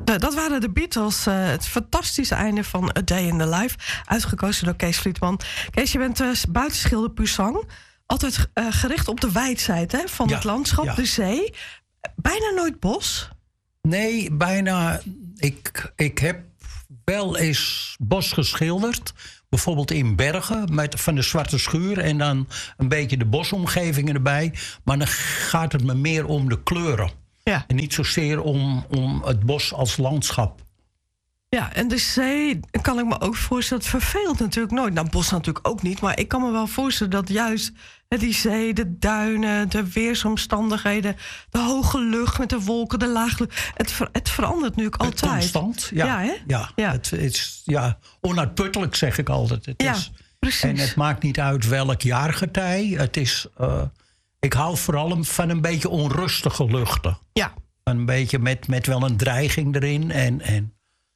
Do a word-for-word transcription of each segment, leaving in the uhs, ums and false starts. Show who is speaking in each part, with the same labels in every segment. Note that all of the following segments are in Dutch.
Speaker 1: Uh, dat waren de Beatles. Uh, het fantastische einde van A Day in the Life. Uitgekozen door Kees Vlietman. Kees, je bent uh, buitenschilder Puzang. Altijd uh, gericht op de wijdzijde hè, van ja, het landschap, ja. de zee. Bijna nooit bos?
Speaker 2: Nee, bijna. Ik, ik heb wel eens bos geschilderd. Bijvoorbeeld in Bergen, met, van de Zwarte Schuur. En dan een beetje de bosomgevingen erbij. Maar dan gaat het me meer om de kleuren. Ja. En niet zozeer om, om het bos als landschap.
Speaker 1: Ja, en de zee kan ik me ook voorstellen. Het verveelt natuurlijk nooit. Nou, bos natuurlijk ook niet. Maar ik kan me wel voorstellen dat juist hè, die zee, de duinen, de weersomstandigheden, de hoge lucht met de wolken, de lage lucht. Het, ver, het verandert nu ook altijd.
Speaker 2: Constant, ja.
Speaker 1: Ja, hè?
Speaker 2: ja. ja. Het, het is ja, onuitputtelijk, zeg ik altijd. Het
Speaker 1: ja,
Speaker 2: is,
Speaker 1: precies.
Speaker 2: En het maakt niet uit welk jaargetij. Het is... Uh, Ik hou vooral van een beetje onrustige luchten.
Speaker 1: Ja.
Speaker 2: Een beetje met, met wel een dreiging erin. En, en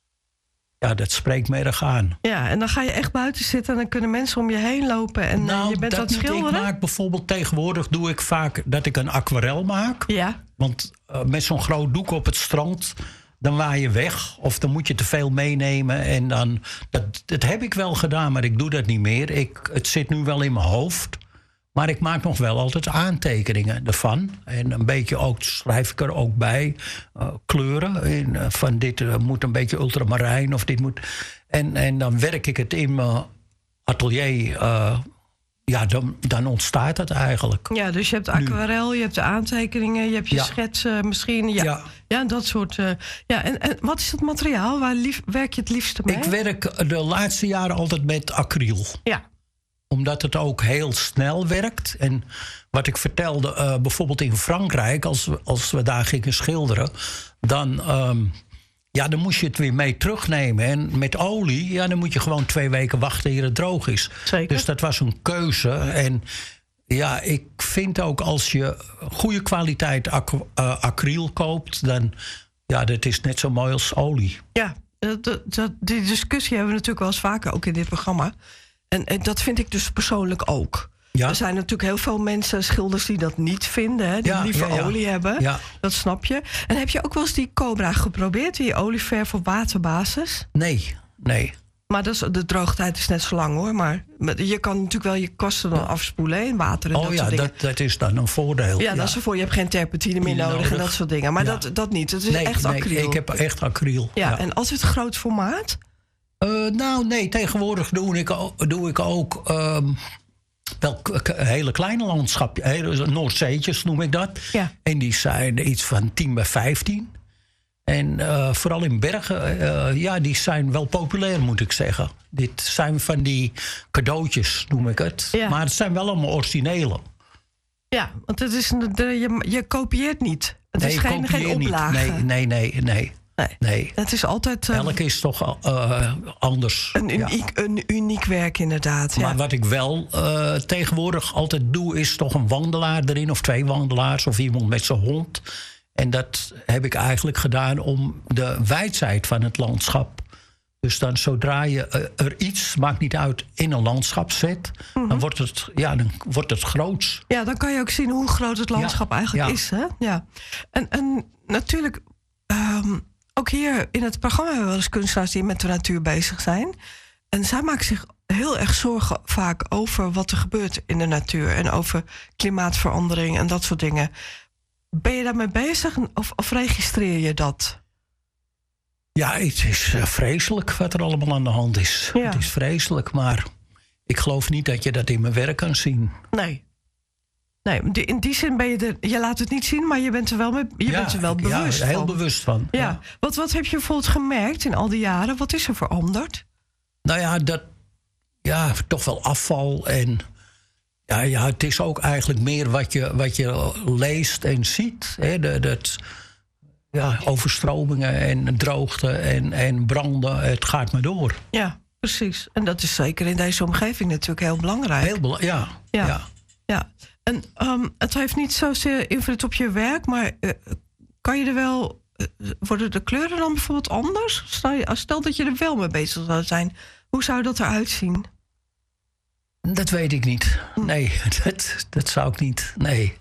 Speaker 2: ja, dat spreekt me erg aan.
Speaker 1: Ja, en dan ga je echt buiten zitten en dan kunnen mensen om je heen lopen. En
Speaker 2: nou,
Speaker 1: je bent
Speaker 2: dat
Speaker 1: aan het schilderen.
Speaker 2: Ik maak bijvoorbeeld tegenwoordig doe ik vaak dat ik een aquarel maak.
Speaker 1: Ja.
Speaker 2: Want uh, met zo'n groot doek op het strand, dan waai je weg. Of dan moet je te veel meenemen. En dan, dat, dat heb ik wel gedaan, maar ik doe dat niet meer. Ik, het zit nu wel in mijn hoofd. Maar ik maak nog wel altijd aantekeningen ervan. En een beetje ook, schrijf ik er ook bij, uh, kleuren. En, uh, van dit uh, moet een beetje ultramarijn of dit moet... En, en dan werk ik het in mijn atelier. Uh, ja, dan, dan ontstaat het eigenlijk.
Speaker 1: Ja, dus je hebt aquarel, je hebt de aantekeningen, je hebt je ja. schetsen misschien. Ja, ja. ja dat soort... Uh, ja, en, en wat is het materiaal? Waar lief, werk je het liefste mee?
Speaker 2: Ik werk de laatste jaren altijd met acryl.
Speaker 1: Ja.
Speaker 2: Omdat het ook heel snel werkt. En wat ik vertelde, uh, bijvoorbeeld in Frankrijk, als we, als we daar gingen schilderen, dan, um, ja, dan moest je het weer mee terugnemen. En met olie, ja, dan moet je gewoon twee weken wachten eer het droog is.
Speaker 1: Zeker.
Speaker 2: Dus dat was een keuze. En ja, ik vind ook als je goede kwaliteit ac- uh, acryl koopt, dan ja, dat is net zo mooi als olie.
Speaker 1: Ja, dat, dat, die discussie hebben we natuurlijk wel eens vaker ook in dit programma. En, en dat vind ik dus persoonlijk ook. Ja? Er zijn natuurlijk heel veel mensen, schilders, die dat niet vinden. Hè, die
Speaker 2: ja,
Speaker 1: liever
Speaker 2: ja, ja.
Speaker 1: olie hebben.
Speaker 2: Ja.
Speaker 1: Dat snap je. En heb je ook wel eens die Cobra geprobeerd? Die olieverf op waterbasis?
Speaker 2: Nee, nee.
Speaker 1: Maar dat is, de droogtijd is net zo lang hoor. Maar je kan natuurlijk wel je kwasten dan afspoelen in water en
Speaker 2: oh
Speaker 1: dat
Speaker 2: ja,
Speaker 1: soort dingen.
Speaker 2: Dat, dat is dan een voordeel.
Speaker 1: Ja, dat is ervoor. Je hebt geen terpentine meer nodig, nodig en dat soort dingen. Maar ja. dat, dat niet. Het is
Speaker 2: nee,
Speaker 1: echt
Speaker 2: nee,
Speaker 1: acryl.
Speaker 2: Ik heb echt acryl.
Speaker 1: Ja,
Speaker 2: ja.
Speaker 1: En altijd groot formaat?
Speaker 2: Uh, nou, nee, tegenwoordig doe ik, doe ik ook um, wel k- hele kleine landschapjes. Hele Noordzeetjes noem ik dat.
Speaker 1: Ja.
Speaker 2: En die zijn iets van tien bij vijftien. En uh, vooral in Bergen, uh, ja, die zijn wel populair, moet ik zeggen. Dit zijn van die cadeautjes, noem ik het. Ja. Maar het zijn wel allemaal originele.
Speaker 1: Ja, want het is een, de, je, je kopieert niet. Het
Speaker 2: nee,
Speaker 1: is geen, geen oplage.
Speaker 2: Nee, nee, nee, nee.
Speaker 1: Nee.
Speaker 2: nee.
Speaker 1: Het is altijd... Uh,
Speaker 2: Elk is toch uh, anders.
Speaker 1: Een uniek, ja. een uniek werk, inderdaad.
Speaker 2: Maar
Speaker 1: ja.
Speaker 2: wat ik wel uh, tegenwoordig altijd doe, is toch een wandelaar erin, of twee wandelaars, of iemand met zijn hond. En dat heb ik eigenlijk gedaan om de wijdheid van het landschap. Dus dan zodra je uh, er iets, maakt niet uit, in een landschap zet, mm-hmm. dan wordt het, ja, dan wordt het groots.
Speaker 1: Ja, dan kan je ook zien hoe groot het landschap ja. eigenlijk
Speaker 2: ja.
Speaker 1: is. Hè? Ja. En, en natuurlijk, um, ook hier in het programma hebben we wel eens kunstenaars die met de natuur bezig zijn. En zij maken zich heel erg zorgen vaak over wat er gebeurt in de natuur. En over klimaatverandering en dat soort dingen. Ben je daarmee bezig of, of registreer je dat?
Speaker 2: Ja, het is uh, vreselijk wat er allemaal aan de hand is. Ja. Het is vreselijk, maar ik geloof niet dat je dat in mijn werk kan zien.
Speaker 1: Nee. Nee, in die zin ben je er... Je laat het niet zien, maar je bent er wel, mee, je
Speaker 2: ja,
Speaker 1: bent er wel bewust
Speaker 2: ja, heel
Speaker 1: van.
Speaker 2: bewust van.
Speaker 1: Ja.
Speaker 2: Ja.
Speaker 1: Wat, wat heb je bijvoorbeeld gemerkt in al die jaren? Wat is er veranderd?
Speaker 2: Nou ja, dat... Ja, toch wel afval en... Ja, ja, het is ook eigenlijk meer wat je, wat je leest en ziet. Hè, dat, dat, ja, overstromingen en droogte en, en branden, het gaat maar door.
Speaker 1: Ja, precies. En dat is zeker in deze omgeving natuurlijk heel belangrijk.
Speaker 2: Heel belangrijk, ja.
Speaker 1: ja.
Speaker 2: ja.
Speaker 1: ja. En um, het heeft niet zozeer invloed op je werk, maar uh, kan je er wel... Uh, worden de kleuren dan bijvoorbeeld anders? Stel, je, stel dat je er wel mee bezig zou zijn. Hoe zou dat eruit zien?
Speaker 2: Dat weet ik niet. Nee, dat, dat zou ik niet. Nee.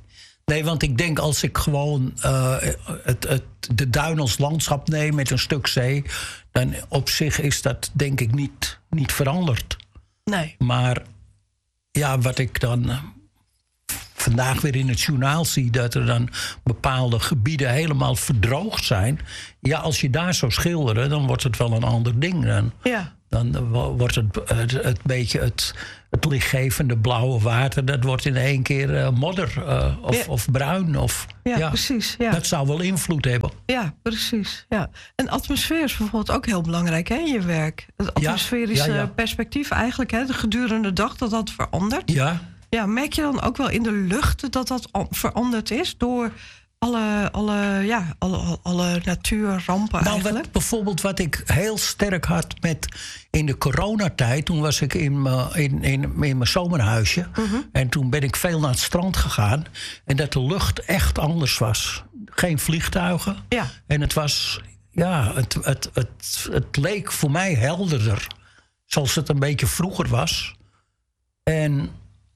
Speaker 2: Nee, want ik denk als ik gewoon uh, het, het, de duin als landschap neem met een stuk zee, dan op zich is dat denk ik niet, niet veranderd.
Speaker 1: Nee.
Speaker 2: Maar ja, wat ik dan uh, vandaag weer in het journaal zie, dat er dan bepaalde gebieden helemaal verdroogd zijn. Ja, als je daar zou schilderen, dan wordt het wel een ander ding. Dan,
Speaker 1: ja.
Speaker 2: dan wordt het, het, het beetje het, het lichtgevende blauwe water, dat wordt in één keer uh, modder uh, of, ja. of bruin. Of,
Speaker 1: ja, ja, precies. Ja.
Speaker 2: Dat zou wel invloed hebben.
Speaker 1: Ja, precies. Ja. En atmosfeer is bijvoorbeeld ook heel belangrijk hè, in je werk. Het atmosferische ja, ja, ja. perspectief eigenlijk, hè, de gedurende dag, dat dat verandert.
Speaker 2: Ja.
Speaker 1: Ja, merk je dan ook wel in de lucht dat dat veranderd is door alle, alle, ja, alle, alle natuurrampen
Speaker 2: nou,
Speaker 1: eigenlijk?
Speaker 2: Wat, bijvoorbeeld wat ik heel sterk had met in de coronatijd, toen was ik in mijn in, in, in mijn zomerhuisje. Uh-huh. En toen ben ik veel naar het strand gegaan. En dat de lucht echt anders was. Geen vliegtuigen.
Speaker 1: Ja.
Speaker 2: En het was, ja, het, het, het, het leek voor mij helderder. Zoals het een beetje vroeger was. En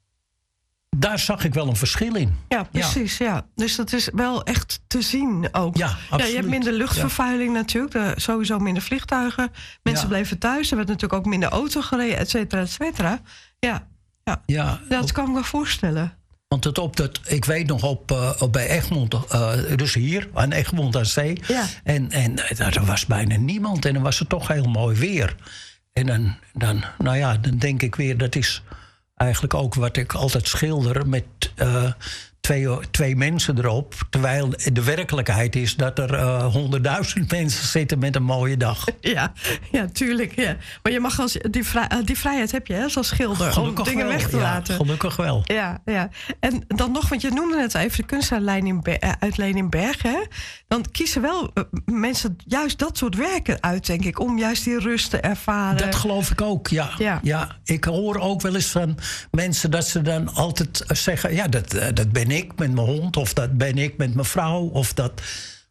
Speaker 2: daar zag ik wel een verschil in.
Speaker 1: Ja, precies. Ja. Ja. Dus dat is wel echt te zien ook.
Speaker 2: Ja, absoluut.
Speaker 1: Ja, je hebt minder luchtvervuiling ja. natuurlijk. De, sowieso minder vliegtuigen. Mensen ja. bleven thuis. Er werd natuurlijk ook minder auto gereden, et cetera, et cetera. Ja, ja. ja. Dat kan ik me voorstellen.
Speaker 2: Want het op dat, ik weet nog op, uh, op bij Egmond, uh, dus hier aan Egmond aan Zee.
Speaker 1: Ja.
Speaker 2: En, en er was bijna niemand. En dan was het toch heel mooi weer. En dan, dan, nou ja, dan denk ik weer, dat is eigenlijk ook wat ik altijd schilder met uh, twee, twee mensen erop. Terwijl de werkelijkheid is dat er uh, honderdduizend mensen zitten met een mooie dag.
Speaker 1: Ja, ja tuurlijk. Ja. Maar je mag als, die, vrij, die vrijheid heb je hè, als schilder
Speaker 2: gelukkig
Speaker 1: om dingen
Speaker 2: wel.
Speaker 1: weg te
Speaker 2: ja,
Speaker 1: laten.
Speaker 2: Gelukkig wel.
Speaker 1: Ja, ja. En dan nog, want je noemde net even de kunstenaarlijn uit Leninberg. Hè? Dan kiezen wel uh, mensen juist dat soort werken uit, denk ik. Om juist die rust te ervaren.
Speaker 2: Dat geloof ik ook, ja. ja. ja. Ik hoor ook wel eens van mensen dat ze dan altijd zeggen, ja, dat, dat ben ik met mijn hond, of dat ben ik met mijn vrouw, of dat,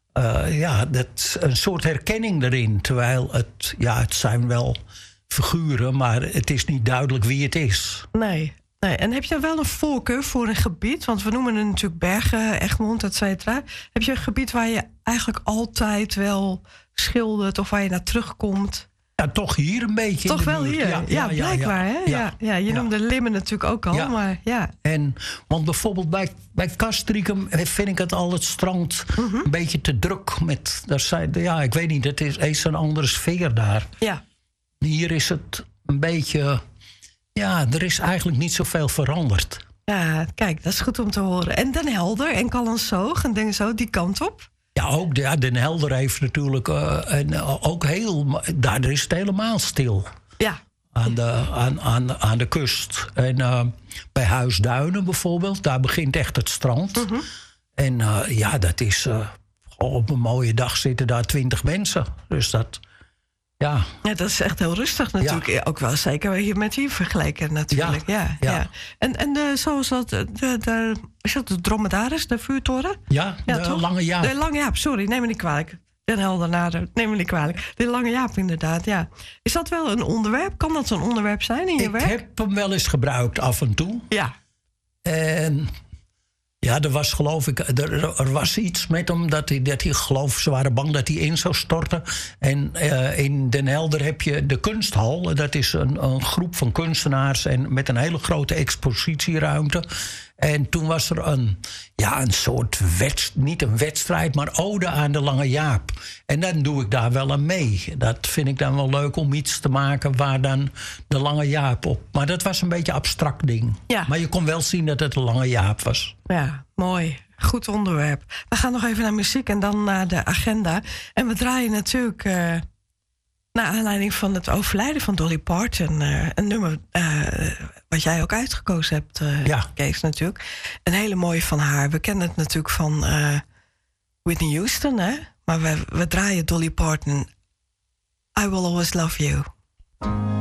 Speaker 2: uh, ja, dat een soort herkenning erin. Terwijl het, ja, het zijn wel figuren, maar het is niet duidelijk wie het is.
Speaker 1: Nee. Nee, en heb je wel een voorkeur voor een gebied? Want we noemen het natuurlijk Bergen, Egmond, et cetera. Heb je een gebied waar je eigenlijk altijd wel schildert of waar je naar terugkomt?
Speaker 2: Ja, toch hier een beetje.
Speaker 1: Toch
Speaker 2: in de
Speaker 1: wel
Speaker 2: buurt.
Speaker 1: hier? Ja, ja, ja blijkbaar. Ja, hè? Ja. Ja, ja, je noemde Limmen natuurlijk ook al, ja. maar ja.
Speaker 2: En, want bijvoorbeeld bij, bij Castricum vind ik het al het strand uh-huh. een beetje te druk. Met, daar zijn, ja, ik weet niet, het is eens een andere sfeer daar.
Speaker 1: Ja.
Speaker 2: Hier is het een beetje, ja, er is eigenlijk niet zoveel veranderd.
Speaker 1: Ja, kijk, dat is goed om te horen. En Den Helder en Callantsoog en dingen zo, die kant op?
Speaker 2: Ja, ook ja, Den Helder heeft natuurlijk uh, en, uh, ook heel, daar is het helemaal stil.
Speaker 1: Ja.
Speaker 2: Aan de, aan, aan, aan de kust. En uh, bij Huisduinen bijvoorbeeld, daar begint echt het strand. Uh-huh. En uh, ja, dat is, uh, op een mooie dag zitten daar twintig mensen. Dus dat, ja.
Speaker 1: Ja, dat is echt heel rustig natuurlijk. Ja. Ook wel zeker hier met hier vergelijken natuurlijk. Ja, ja, ja. ja. En, en de, zoals dat, de, de, is dat de dromedaris, de vuurtoren?
Speaker 2: Ja, ja de
Speaker 1: toch?
Speaker 2: Lange Jaap.
Speaker 1: De Lange Jaap, sorry, neem me niet kwalijk. Den Helder, neem me niet kwalijk. De Lange Jaap inderdaad, ja. Is dat wel een onderwerp? Kan dat een onderwerp zijn in je
Speaker 2: ik
Speaker 1: werk?
Speaker 2: Ik heb hem wel eens gebruikt af en toe.
Speaker 1: Ja.
Speaker 2: En ja, er was geloof ik, er, er was iets met hem dat hij, dat hij geloof, ze waren bang dat hij in zou storten. En uh, in Den Helder heb je de kunsthal. Dat is een, een groep van kunstenaars en met een hele grote expositieruimte. En toen was er een, ja, een soort wedstrijd, niet een wedstrijd, maar ode aan de Lange Jaap. En dan doe ik daar wel aan mee. Dat vind ik dan wel leuk om iets te maken waar dan de Lange Jaap op. Maar dat was een beetje een abstract ding. Ja. Maar je kon wel zien dat het de Lange Jaap was.
Speaker 1: Ja, mooi. Goed onderwerp. We gaan nog even naar muziek en dan naar de agenda. En we draaien natuurlijk, uh, naar aanleiding van het overlijden van Dolly Parton, uh, een nummer uh, wat jij ook uitgekozen hebt, uh, ja. Kees, natuurlijk. Een hele mooie van haar. We kennen het natuurlijk van uh, Whitney Houston, hè? Maar we, we draaien Dolly Parton. I Will Always Love You.